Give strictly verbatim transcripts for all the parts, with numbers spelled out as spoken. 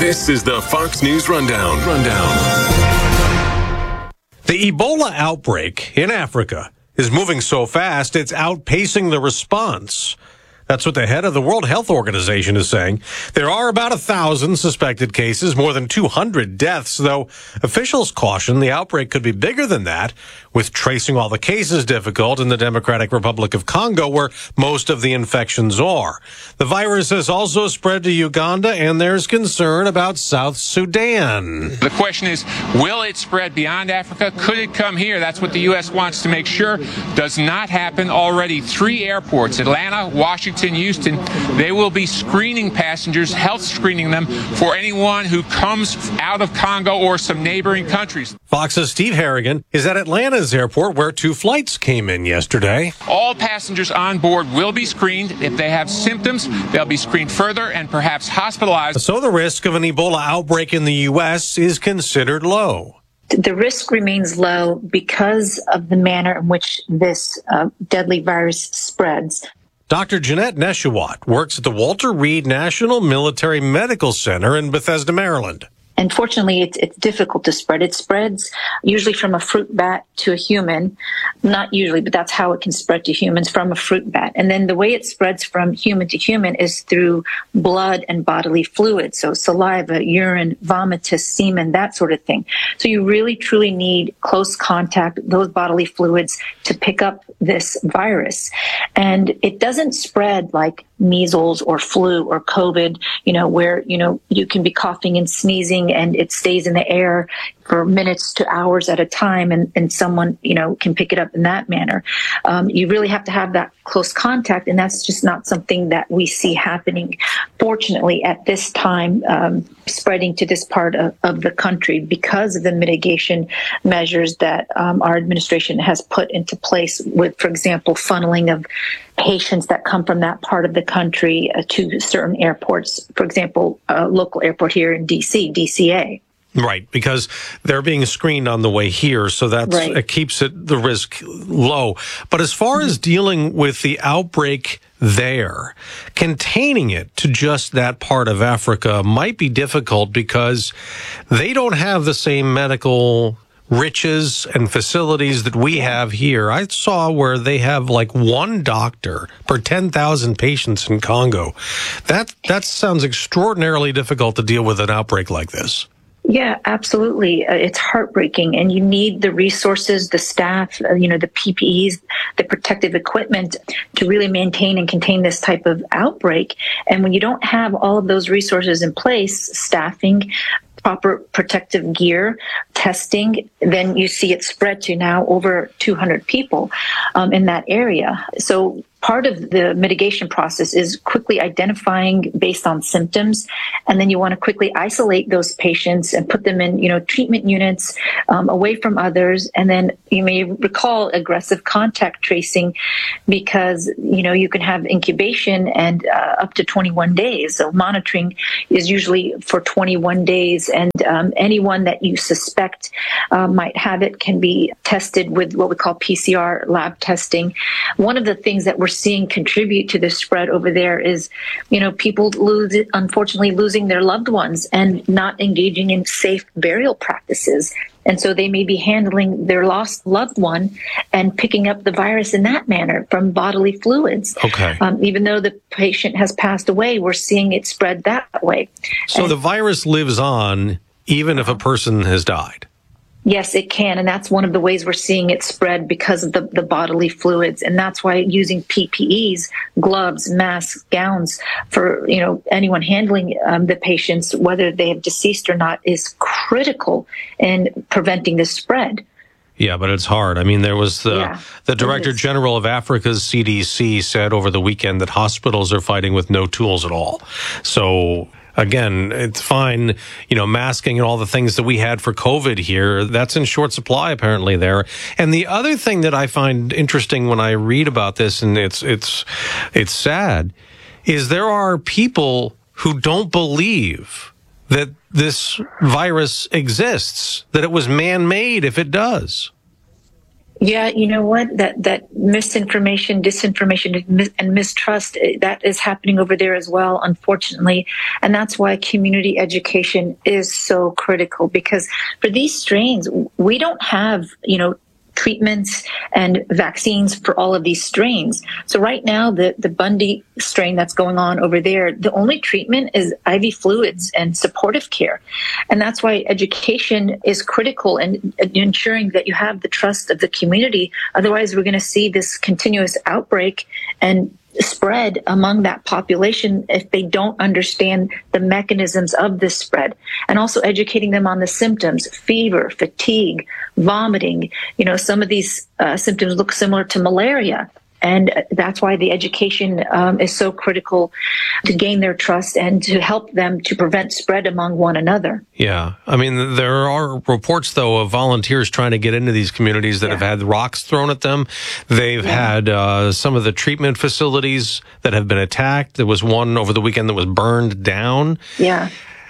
This is the Fox News Rundown. Rundown. The Ebola outbreak in Africa is moving so fast, it's outpacing the response. That's what the head of the World Health Organization is saying. There are about a thousand suspected cases, more than two hundred deaths, though officials caution the outbreak could be bigger than that, with tracing all the cases difficult in the Democratic Republic of Congo, where most of the infections are. The virus has also spread to Uganda, and there's concern about South Sudan. The question is, will it spread beyond Africa? Could it come here? That's what the U S wants to make sure does not happen. Already three airports, Atlanta, Washington, Houston, they will be screening passengers, health screening them for anyone who comes out of Congo or some neighboring countries. Fox's Steve Harrigan is at Atlanta's airport, where two flights came in yesterday. All passengers on board will be screened. If they have symptoms, they'll be screened further and perhaps hospitalized. So the risk of an Ebola outbreak in the U S is considered low. The risk remains low because of the manner in which this uh, deadly virus spreads. Doctor Jeanette Neshawat works at the Walter Reed National Military Medical Center in Bethesda, Maryland. And fortunately, it's, it's difficult to spread. It spreads usually from a fruit bat to a human. Not usually, but that's how it can spread to humans, from a fruit bat. And then the way it spreads from human to human is through blood and bodily fluids. So saliva, urine, vomitus, semen, that sort of thing. So you really, truly need close contact, those bodily fluids, to pick up this virus. And it doesn't spread like measles or flu or COVID, you know, where, you know, you can be coughing and sneezing and it stays in the air for minutes to hours at a time, and, and someone, you know, can pick it up in that manner. Um, you really have to have that close contact, and that's just not something that we see happening, fortunately, at this time, um, spreading to this part of, of the country because of the mitigation measures that um, our administration has put into place with, for example, funneling of patients that come from that part of the country uh, to certain airports, for example, a local airport here in D C, D C A. Right, because they're being screened on the way here, so that Right. it keeps it the risk low. But as far mm-hmm. as dealing with the outbreak there, containing it to just that part of Africa might be difficult because they don't have the same medical riches and facilities that we have here. I saw where they have like one doctor per ten thousand patients in Congo. That that sounds extraordinarily difficult to deal with an outbreak like this. Yeah, absolutely. Uh, it's heartbreaking, and you need the resources, the staff, uh, you know, the P P Es, the protective equipment to really maintain and contain this type of outbreak. And when you don't have all of those resources in place, staffing, proper protective gear, testing, then you see it spread to now over two hundred people um, in that area. So part of the mitigation process is quickly identifying based on symptoms, and then you want to quickly isolate those patients and put them in, you know, treatment units um, away from others. And then you may recall aggressive contact tracing, because, you know, you can have incubation and uh, up to twenty-one days. So monitoring is usually for twenty-one days, and um, anyone that you suspect uh, might have it can be tested with what we call P C R lab testing. One of the things that we're seeing contribute to the spread over there is, you know, people lose, unfortunately losing their loved ones and not engaging in safe burial practices. And so they may be handling their lost loved one and picking up the virus in that manner from bodily fluids. Okay. Um, even though the patient has passed away, we're seeing it spread that way. So and the virus lives on even if a person has died? Yes, it can. And that's one of the ways we're seeing it spread, because of the, the bodily fluids. And that's why using P P Es, gloves, masks, gowns for, you know, anyone handling um, the patients, whether they have deceased or not, is critical in preventing the spread. Yeah, but it's hard. I mean, there was the, Yeah, the Director General of Africa's C D C said over the weekend that hospitals are fighting with no tools at all. So again, it's fine, you know, masking and all the things that we had for COVID here. That's in short supply apparently there. And the other thing that I find interesting when I read about this, and it's it's it's sad, is there are people who don't believe that this virus exists, that it was man-made if it does. Yeah, you know what? That that misinformation, disinformation, and mis- and mistrust, eh, that is happening over there as well, unfortunately. And that's why community education is so critical, because for these strains, we don't have, you know, treatments and vaccines for all of these strains. So right now, the, the Bundy strain that's going on over there, the only treatment is I V fluids and supportive care. And that's why education is critical in, in ensuring that you have the trust of the community. Otherwise, we're going to see this continuous outbreak and spread among that population if they don't understand the mechanisms of this spread, and also educating them on the symptoms: fever, fatigue, vomiting. You know, some of these uh, symptoms look similar to malaria. And that's why the education um, is so critical to gain their trust and to help them to prevent spread among one another. Yeah. I mean, there are reports, though, of volunteers trying to get into these communities that yeah. have had rocks thrown at them. They've yeah. had uh, some of the treatment facilities that have been attacked. There was one over the weekend that was burned down. Yeah.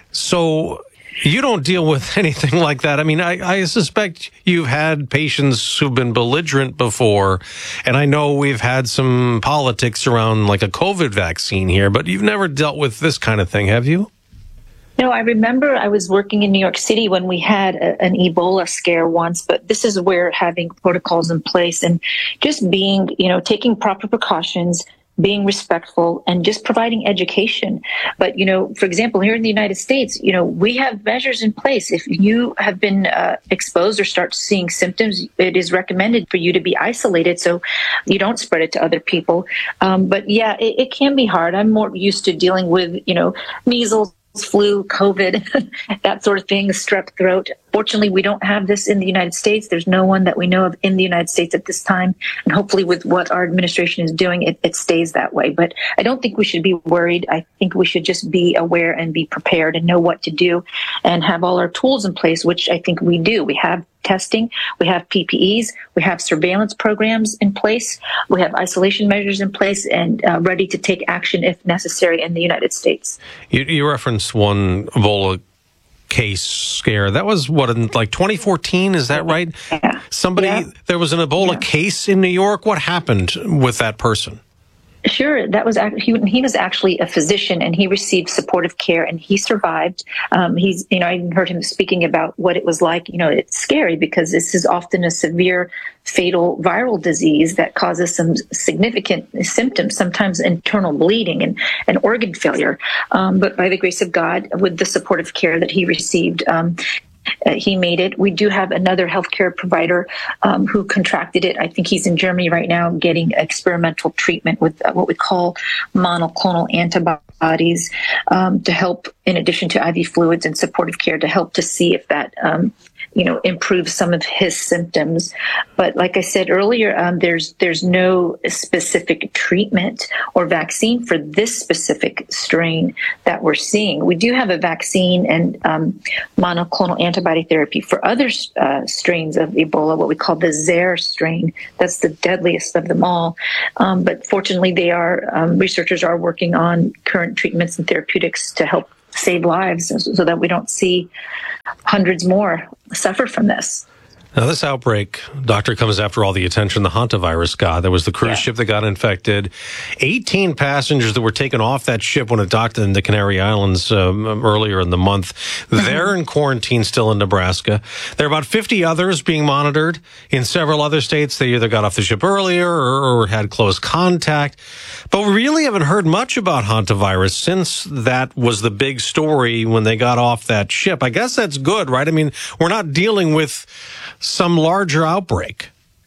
So you don't deal with anything like that. I mean, I, I suspect you've had patients who've been belligerent before, and I know we've had some politics around like a COVID vaccine here, but you've never dealt with this kind of thing, have you? No, I remember I was working in New York City when we had a, an Ebola scare once, but this is where having protocols in place and just being, you know, taking proper precautions, being respectful, and just providing education. But, you know, for example, here in the United States, you know, we have measures in place. If you have been uh, exposed or start seeing symptoms, it is recommended for you to be isolated so you don't spread it to other people. Um, but yeah, it, it can be hard. I'm more used to dealing with, you know, measles, flu, COVID, that sort of thing, strep throat. Fortunately, we don't have this in the United States. There's no one that we know of in the United States at this time. And hopefully with what our administration is doing, it, it stays that way. But I don't think we should be worried. I think we should just be aware and be prepared and know what to do and have all our tools in place, which I think we do. We have testing, we have P P Es, we have surveillance programs in place, we have isolation measures in place, and uh, ready to take action if necessary in the United States. You, you referenced one Ebola case scare. That was what, in like twenty fourteen, is that right? Yeah. Somebody, yeah. there was an Ebola yeah. case in New York. What happened with that person? Sure, that was he, he was actually a physician, and he received supportive care, and he survived. Um, he's, you know, I heard him speaking about what it was like. You know, it's scary because this is often a severe, fatal viral disease that causes some significant symptoms, sometimes internal bleeding and, and organ failure. Um, but by the grace of God, with the supportive care that he received, um, Uh, he made it. We do have another healthcare provider um, who contracted it. I think he's in Germany right now getting experimental treatment with uh, what we call monoclonal antibodies um, to help, in addition to I V fluids and supportive care, to help to see if that um, you know, improve some of his symptoms. But like I said earlier, um, there's there's no specific treatment or vaccine for this specific strain that we're seeing. We do have a vaccine and um, monoclonal antibody therapy for other uh, strains of Ebola, what we call the Zaire strain. That's the deadliest of them all. Um, but fortunately, they are um, researchers are working on current treatments and therapeutics to help save lives so that we don't see hundreds more suffer from this. Now, this outbreak, Doctor, comes after all the attention the hantavirus got. There was the cruise yeah. ship that got infected. eighteen passengers that were taken off that ship when it docked in the Canary Islands um, earlier in the month. They're in quarantine still in Nebraska. There are about fifty others being monitored in several other states. They either got off the ship earlier or, or had close contact. But we really haven't heard much about hantavirus since that was the big story when they got off that ship. I guess that's good, right? I mean, we're not dealing with some larger outbreak.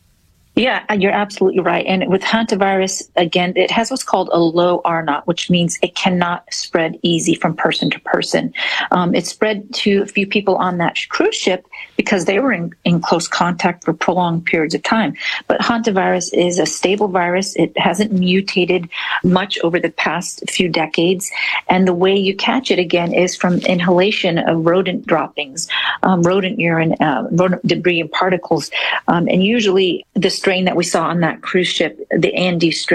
Yeah, you're absolutely right. And with hantavirus, again, it has what's called a low R naught, which means it cannot spread easy from person to person. Um, it spread to a few people on that cruise ship because they were in, in close contact for prolonged periods of time. But hantavirus is a stable virus. It hasn't mutated much over the past few decades. And the way you catch it, again, is from inhalation of rodent droppings, um, rodent urine, uh, rodent debris and particles. Um, and usually the strain that we saw on that cruise ship, the Andes strain,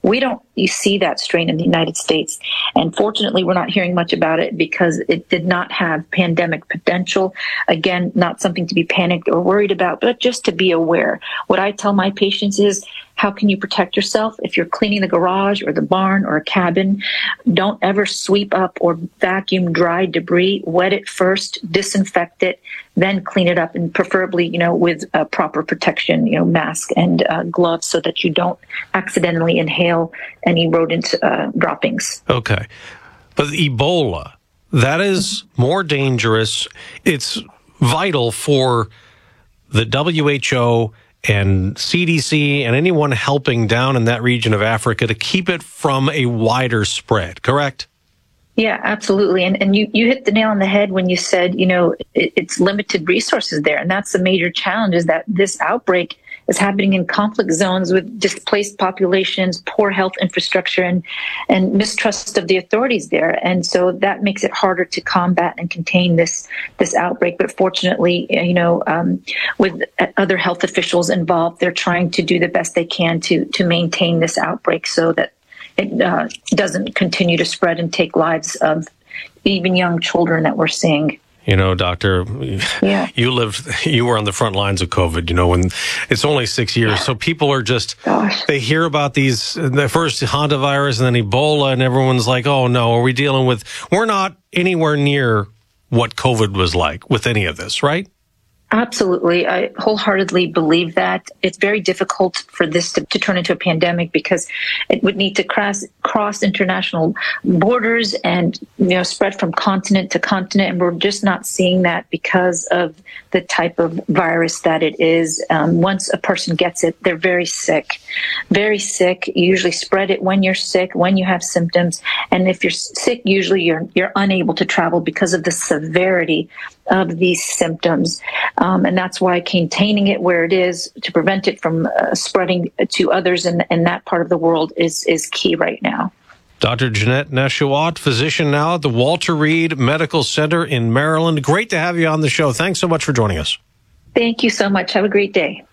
We don't you see that strain in the United States. And fortunately, we're not hearing much about it because it did not have pandemic potential. Again, not something to be panicked or worried about, but just to be aware. What I tell my patients is, how can you protect yourself? If you're cleaning the garage or the barn or a cabin, don't ever sweep up or vacuum dry debris. Wet it first, disinfect it, then clean it up, and preferably, you know, with uh, proper protection, you know, mask and uh, gloves, so that you don't accidentally inhale any rodent uh, droppings. Okay. But Ebola, that is more dangerous. It's vital for the W H O and C D C and anyone helping down in that region of Africa to keep it from a wider spread, correct? Yeah, absolutely. And and you, you hit the nail on the head when you said, you know, it, it's limited resources there. And that's the major challenge, is that this outbreak is happening in conflict zones with displaced populations, poor health infrastructure, and, and mistrust of the authorities there. And so that makes it harder to combat and contain this, this outbreak. But fortunately, you know, um, with other health officials involved, they're trying to do the best they can to, to maintain this outbreak so that it uh, doesn't continue to spread and take lives of even young children that we're seeing. You know, Doctor, yeah. you lived, you were on the front lines of COVID, you know, when it's only six years. So people are just, Gosh. they hear about these, the first hantavirus and then Ebola, and everyone's like, oh no, are we dealing with, we're not anywhere near what COVID was like with any of this, right? Absolutely. I wholeheartedly believe that. It's very difficult for this to, to turn into a pandemic because it would need to cross, cross international borders and, you know, spread from continent to continent. And we're just not seeing that because of the type of virus that it is. Um, once a person gets it, they're very sick, very sick. You usually spread it when you're sick, when you have symptoms. And if you're sick, usually you're, you're unable to travel because of the severity of these symptoms. Um, and that's why containing it where it is to prevent it from uh, spreading to others in, in that part of the world is, is key right now. Doctor Jeanette Nesheiwat, physician now at the Walter Reed Medical Center in Maryland. Great to have you on the show. Thanks so much for joining us. Thank you so much. Have a great day.